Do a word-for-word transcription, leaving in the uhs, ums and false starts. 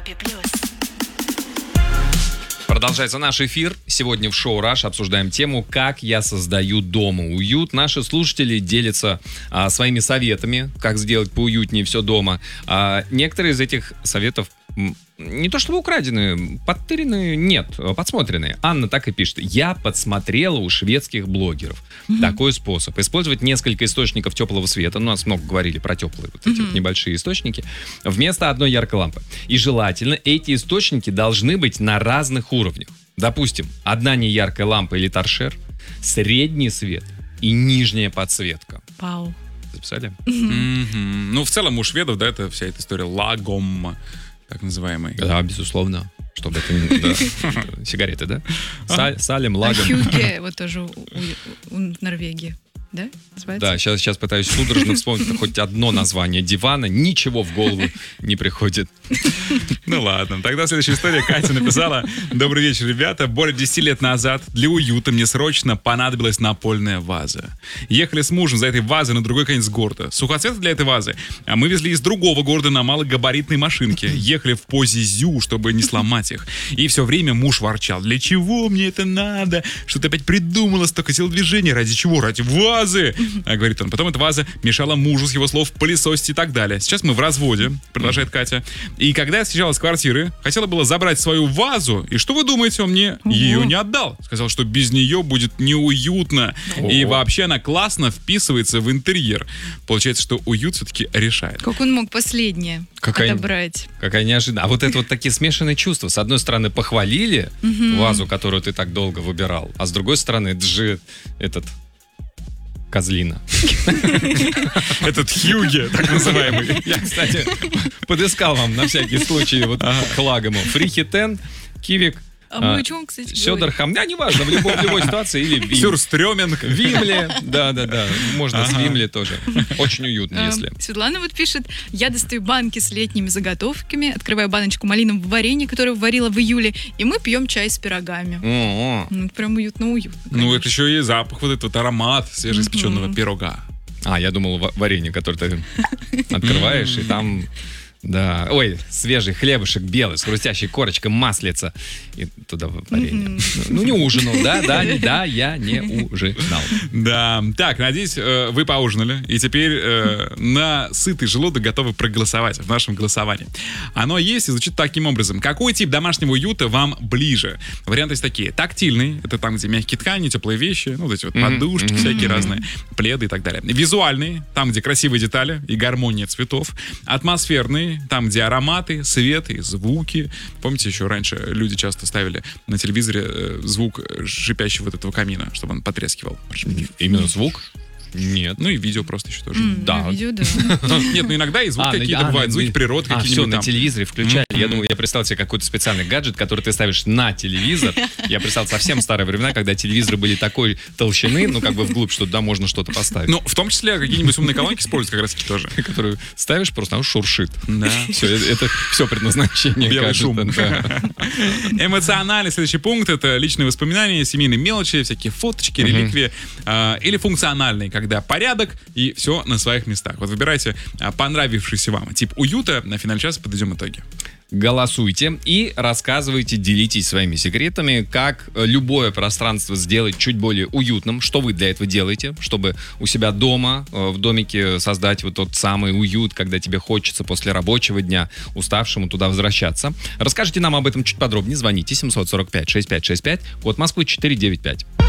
Европе плюс. Продолжается наш эфир. Сегодня в шоу «Раш» обсуждаем тему «Как я создаю дома уют». Наши слушатели делятся а, своими советами, как сделать поуютнее все дома. А, некоторые из этих советов м, не то чтобы украденные, подтыренные, нет, подсмотренные. Анна так и пишет. Я подсмотрела у шведских блогеров mm-hmm. такой способ. Использовать несколько источников теплого света. Ну, у нас много говорили про теплые вот эти mm-hmm. вот небольшие источники. Вместо одной яркой лампы. И желательно эти источники должны быть на разных уровнях. Допустим, одна неяркая лампа или торшер, средний свет и нижняя подсветка. Вау. Записали? Mm-hmm. Ну, в целом у шведов, да, это вся эта история лагом, так называемый. Да, безусловно. Чтобы это не... Да. Сигареты, да? Са- салем, лагом. Хюге вот тоже у, у, у Норвегии, да? Называется? Да, сейчас, сейчас пытаюсь судорожно вспомнить хоть одно название дивана. Ничего в голову не приходит. Ну ладно, тогда следующая история. Катя написала: добрый вечер, ребята. Более десяти лет назад для уюта мне срочно понадобилась напольная ваза. Ехали с мужем за этой вазой на другой конец города. Сухоцветы для этой вазы а мы везли из другого города на малогабаритной машинке. Ехали в позе зю, чтобы не сломать их. И все время муж ворчал: для чего мне это надо? Что ты опять придумала столько сил движения? Ради чего? Ради вазы! А, говорит он. Потом эта ваза мешала мужу, с его слов, пылесосить и так далее. Сейчас мы в разводе, продолжает Катя. И когда я съезжала с квартиры, хотела было забрать свою вазу, и что вы думаете, он мне Ого. ее не отдал. Сказал, что без нее будет неуютно. Ого. И вообще она классно вписывается в интерьер. Получается, что уют все-таки решает. Как он мог последнее какая, отобрать? Какая неожиданность. А вот это вот такие смешанные чувства. С одной стороны, похвалили угу. вазу, которую ты так долго выбирал, а с другой стороны, это же этот... Козлина. Этот Хьюге, так называемый. Я, кстати, подыскал вам на всякий случай вот к лагому. Фрихитен, Кивик, А мы о чем, кстати, Сёдерхам. Да, неважно, в любой, в любой ситуации. Или Сюрстрёминг. Вимле. Да-да-да, можно ага. с Вимле тоже. Очень уютно, если. Светлана вот пишет: я достаю банки с летними заготовками, открываю баночку малинового варенья, которое варила в июле, и мы пьем чай с пирогами. О-о. Ну, прям уютно-уютно. Ну, это еще и запах, вот этот вот аромат свежеиспеченного mm-hmm. пирога. А, я думал, варенье, которое ты открываешь, и там... Да, ой, свежий хлебушек белый, с хрустящей корочкой, маслица. И туда варенье. Mm-hmm. Ну, не ужинал, да, да, да, я не ужинал. Да, так, надеюсь, вы поужинали. И теперь э, на сытый желудок готовы проголосовать в нашем голосовании. Оно есть и звучит таким образом. Какой тип домашнего уюта вам ближе? Варианты есть такие. Тактильный, это там, где мягкие ткани, теплые вещи, ну, вот эти вот mm-hmm. подушки mm-hmm. всякие mm-hmm. разные, пледы и так далее. Визуальный, там, где красивые детали и гармония цветов. Атмосферный, там, где ароматы, свет и звуки. Помните, еще раньше люди часто ставили на телевизоре звук шипящего вот этого камина, чтобы он потрескивал. Именно звук? Нет. Ну и видео просто еще тоже. Mm, да. Видео, да. Нет, ну иногда и звуки а, какие-то а, бывают, звуки природы а, какие-нибудь все, там. на телевизоре включали. Mm-hmm. Я думаю, я представил себе какой-то специальный гаджет, который ты ставишь на телевизор. Я представил совсем старые времена, когда телевизоры были такой толщины, ну как бы вглубь, что туда можно что-то поставить. Ну, в том числе какие-нибудь умные колонки используют как раз таки тоже. Которую ставишь, просто она шуршит. Да. Все, это все предназначение белый гаджета. Шум. Да. Эмоциональный следующий пункт — это личные воспоминания, семейные мелочи, всякие фоточки, mm-hmm. реликвии. Э, или функциональный, когда порядок и все на своих местах. Вот выбирайте а, понравившийся вам тип уюта. На финале часа подведем итоги. Голосуйте и рассказывайте, делитесь своими секретами, как любое пространство сделать чуть более уютным, что вы для этого делаете, чтобы у себя дома, в домике создать вот тот самый уют, когда тебе хочется после рабочего дня уставшему туда возвращаться. Расскажите нам об этом чуть подробнее, звоните семь четыре пять шесть пять шесть пять, код Москвы четыре девять пять.